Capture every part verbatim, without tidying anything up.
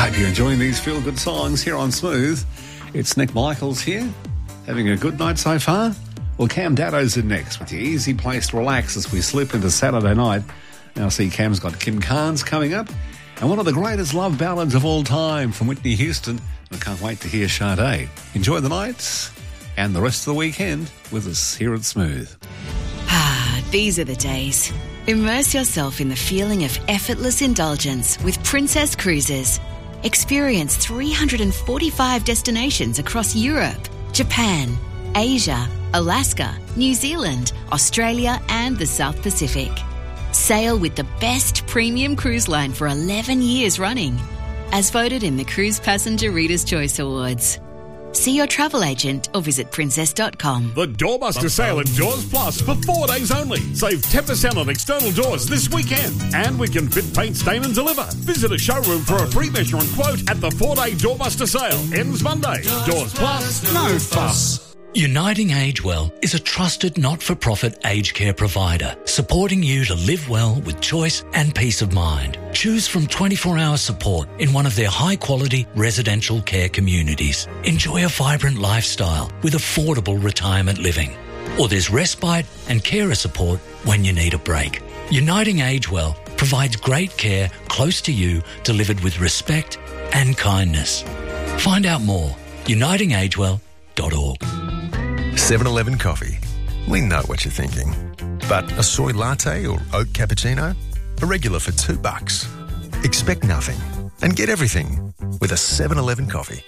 Hope you're enjoying these feel-good songs here on Smooth. It's Nick Michaels here. Having a good night so far? Well, Cam Daddo's in next with your easy place to relax as we slip into Saturday night. Now, see, Cam's got Kim Carnes coming up and one of the greatest love ballads of all time from Whitney Houston. I can't wait to hear Sade. Enjoy the nights and the rest of the weekend with us here at Smooth. Ah, these are the days. Immerse yourself in the feeling of effortless indulgence with Princess Cruises. Experience three hundred forty-five destinations across Europe, Japan, Asia, Alaska, New Zealand, Australia and the South Pacific. Sail with the best premium cruise line for eleven years running, as voted in the Cruise Passenger Reader's Choice Awards. See your travel agent or visit princess dot com. The Doorbuster sale at Doors Plus for four days only. Save ten percent on external doors this weekend. And we can fit, paint, stain and deliver. Visit a showroom for a free measure and quote at the four-day Doorbuster sale. Ends Monday. Doors Plus, no fuss. Uniting Age Well is a trusted not-for-profit aged care provider, supporting you to live well with choice and peace of mind. Choose from twenty-four hour support in one of their high-quality residential care communities. Enjoy a vibrant lifestyle with affordable retirement living. Or there's respite and carer support when you need a break. Uniting Age Well provides great care close to you, delivered with respect and kindness. Find out more. uniting age well dot org. seven eleven Coffee. We know what you're thinking. But a soy latte or oat cappuccino? A regular for two bucks. Expect nothing and get everything with a seven eleven Coffee.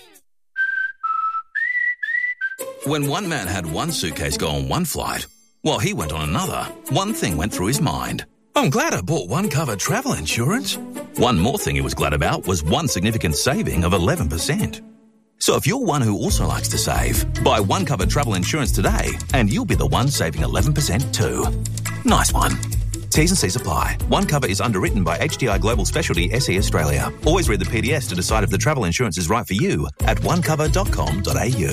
When one man had one suitcase go on one flight, while he went on another, one thing went through his mind. I'm glad I bought One Cover travel insurance. One more thing he was glad about was one significant saving of eleven percent. So if you're one who also likes to save, buy One Cover travel insurance today and you'll be the one saving eleven percent too. Nice one. T's and C's apply. One Cover is underwritten by H D I Global Specialty S E Australia. Always read the P D S to decide if the travel insurance is right for you at one cover dot com dot a u.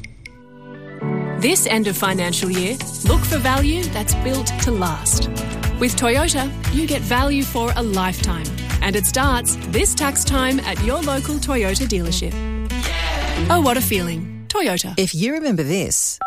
This end of financial year, look for value that's built to last. With Toyota, you get value for a lifetime. And it starts this tax time at your local Toyota dealership. Oh, what a feeling. Toyota. If you remember this,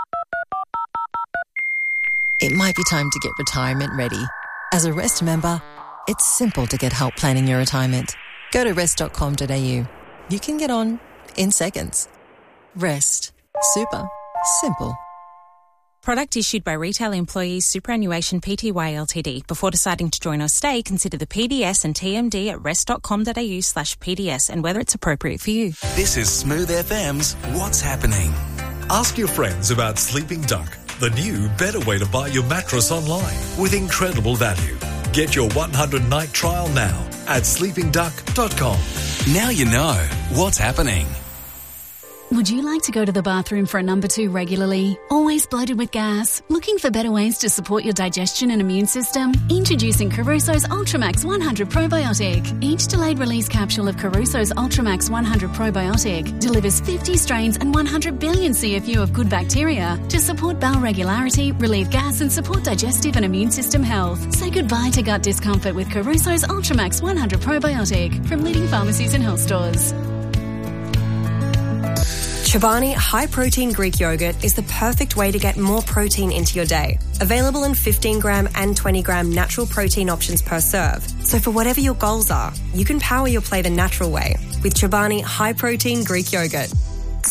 it might be time to get retirement ready. As a REST member, it's simple to get help planning your retirement. Go to rest dot com dot a u. You can get on in seconds. REST. Super. Simple. Product issued by Retail Employees Superannuation Pty Ltd. Before deciding to join or stay, consider the P D S and T M D at rest dot com dot a u slash P D S and whether it's appropriate for you. This is Smooth F M's What's Happening. Ask your friends about Sleeping Duck, the new, better way to buy your mattress online with incredible value. Get your one hundred night trial now at sleeping duck dot com. Now you know what's happening. Would you like to go to the bathroom for a number two regularly? Always bloated with gas? Looking for better ways to support your digestion and immune system? Introducing Caruso's Ultramax one hundred Probiotic. Each delayed release capsule of Caruso's Ultramax one hundred Probiotic delivers fifty strains and one hundred billion C F U of good bacteria to support bowel regularity, relieve gas and support digestive and immune system health. Say goodbye to gut discomfort with Caruso's Ultramax one hundred Probiotic from leading pharmacies and health stores. Chobani High Protein Greek Yogurt is the perfect way to get more protein into your day. Available in fifteen gram and twenty gram natural protein options per serve. So for whatever your goals are, you can power your play the natural way with Chobani High Protein Greek Yogurt.